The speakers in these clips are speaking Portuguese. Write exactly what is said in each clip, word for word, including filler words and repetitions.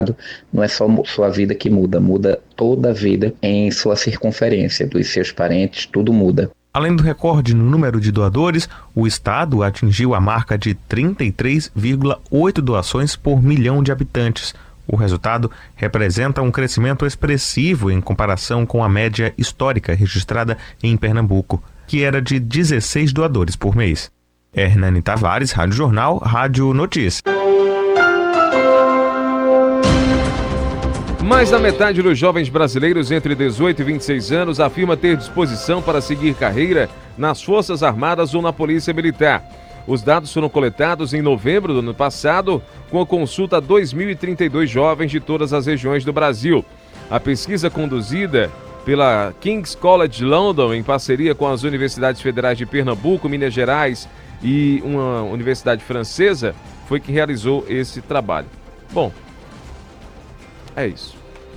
não é só sua vida que muda, muda toda a vida em sua circunferência, dos seus parentes, tudo muda. Além do recorde no número de doadores, o estado atingiu a marca de trinta e três vírgula oito doações por milhão de habitantes. O resultado representa um crescimento expressivo em comparação com a média histórica registrada em Pernambuco, que era de dezesseis doadores por mês. Hernani Tavares, Rádio Jornal, Rádio Notícia. Mais da metade dos jovens brasileiros entre dezoito e vinte e seis anos afirma ter disposição para seguir carreira nas Forças Armadas ou na Polícia Militar. Os dados foram coletados em novembro do ano passado, com a consulta a dois mil e trinta e dois jovens de todas as regiões do Brasil. A pesquisa conduzida pela King's College London, em parceria com as Universidades Federais de Pernambuco, Minas Gerais e uma universidade francesa, foi que realizou esse trabalho. Bom, é isso.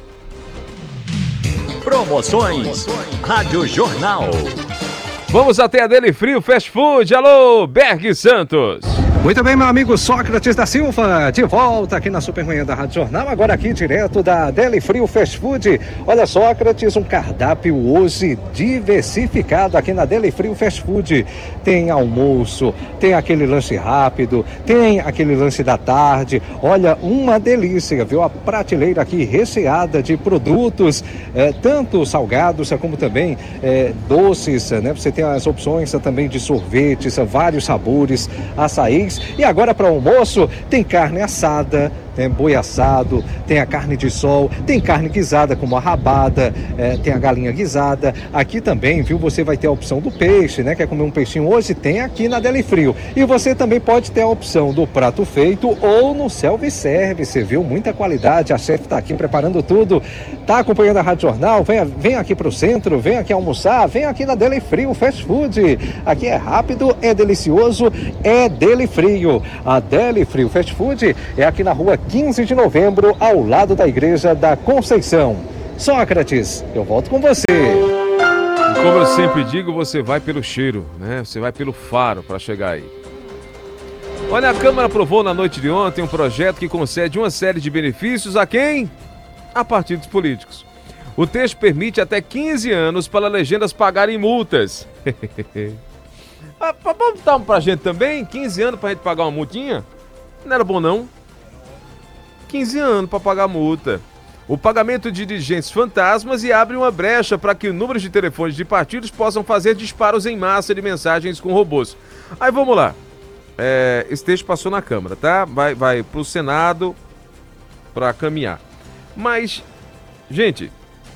Promoções Rádio Jornal. Vamos até a Deli Frio Fast Food. Alô, Berg Santos. Muito bem, meu amigo Sócrates da Silva, de volta aqui na Supermanhã da Rádio Jornal, agora aqui direto da Deli Frio Fast Food. Olha, Sócrates, um cardápio hoje diversificado aqui na Deli Frio Fast Food. Tem almoço, tem aquele lanche rápido, tem aquele lanche da tarde. Olha, uma delícia, viu? A prateleira aqui recheada de produtos, é, tanto salgados como também é, doces, né? Você tem as opções também de sorvetes, vários sabores, açaís. E agora para o almoço tem carne assada, tem boi assado, tem a carne de sol, tem carne guisada como a rabada, é, tem a galinha guisada. Aqui também, viu, você vai ter a opção do peixe, né? Quer comer um peixinho hoje? Tem aqui na Deli Frio. E você também pode ter a opção do prato feito ou no self-service, viu? Muita qualidade, a chefe está aqui preparando tudo. Tá acompanhando a Rádio Jornal? Vem, vem aqui pro centro, vem aqui almoçar, vem aqui na Deli Frio Fast Food. Aqui é rápido, é delicioso, é Deli Frio. A Deli Frio Fast Food é aqui na rua quinze de novembro, ao lado da Igreja da Conceição. Sócrates, eu volto com você. Como eu sempre digo, você vai pelo cheiro, né? Você vai pelo faro para chegar aí. Olha, a Câmara aprovou na noite de ontem um projeto que concede uma série de benefícios a quem? A partidos políticos. O texto permite até quinze anos para legendas pagarem multas. ah, vamos dar um pra gente também? quinze anos pra gente pagar uma multinha? Não era bom não? quinze anos para pagar multa. O pagamento de dirigentes fantasmas e abre uma brecha para que números de telefones de partidos possam fazer disparos em massa de mensagens com robôs. Aí vamos lá. É, esse texto passou na Câmara, tá? Vai, vai pro Senado para caminhar. Mas, gente,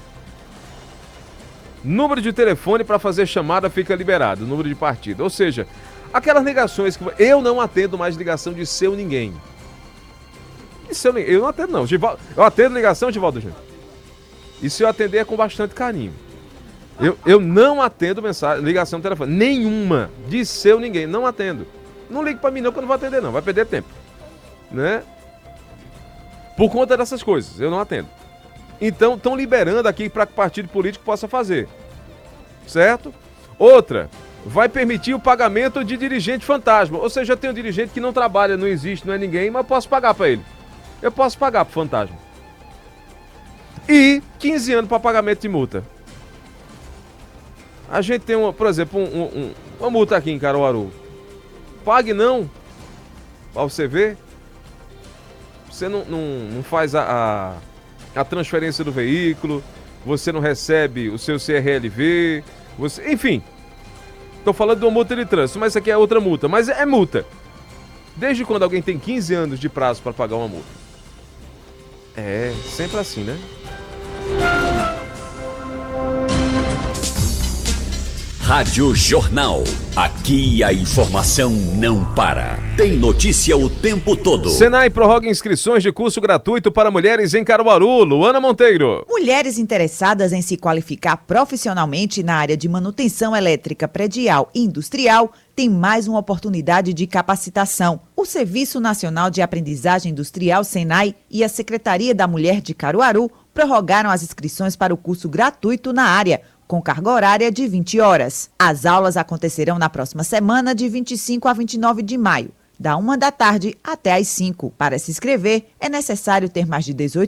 número de telefone para fazer chamada fica liberado, número de partido. Ou seja, aquelas ligações que eu não atendo mais ligação de seu ninguém. Isso eu, eu não atendo não. Eu atendo ligação, Givaldo Júnior. E se eu atender é com bastante carinho. Eu, eu não atendo mensagem, ligação de telefone. Nenhuma. De seu ninguém. Não atendo. Não ligue pra mim não, que eu não vou atender não. Vai perder tempo. Né? Por conta dessas coisas. Eu não atendo. Então, estão liberando aqui para que o partido político possa fazer. Certo? Outra. Vai permitir o pagamento de dirigente fantasma. Ou seja, eu tenho um dirigente que não trabalha, não existe, não é ninguém, mas eu posso pagar para ele. Eu posso pagar pro fantasma. E quinze anos para pagamento de multa. A gente tem, uma, por exemplo, um, um, uma multa aqui em Caruaru. Pague não. Pra você ver. Você não, não, não faz a, a, a transferência do veículo. Você não recebe o seu C R L V. Você, enfim. Tô falando de uma multa de trânsito, mas isso aqui é outra multa. Mas é, é multa. Desde quando alguém tem quinze anos de prazo para pagar uma multa? É, sempre assim, né? Rádio Jornal. Aqui a informação não para. Tem notícia o tempo todo. Senai prorroga inscrições de curso gratuito para mulheres em Caruaru. Luana Monteiro. Mulheres interessadas em se qualificar profissionalmente na área de manutenção elétrica predial e industrial têm mais uma oportunidade de capacitação. O Serviço Nacional de Aprendizagem Industrial, Senai, e a Secretaria da Mulher de Caruaru prorrogaram as inscrições para o curso gratuito na área, com carga horária de vinte horas. As aulas acontecerão na próxima semana, de vinte e cinco a vinte e nove de maio. da uma da tarde até às cinco. Para se inscrever, é necessário ter mais de dezoito